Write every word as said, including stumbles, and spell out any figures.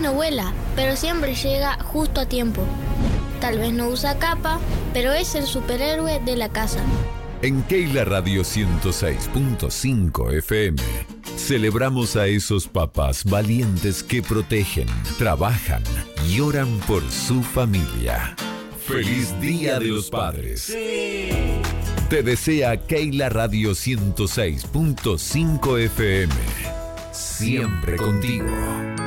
no vuela, pero siempre llega justo a tiempo. Tal vez no usa capa, pero es el superhéroe de la casa. En Keila Radio ciento seis punto cinco F M celebramos a esos papás valientes que protegen, trabajan y oran por su familia. ¡Feliz Día de los Padres! Sí. Te desea Keila Radio ciento seis punto cinco F M. Siempre contigo.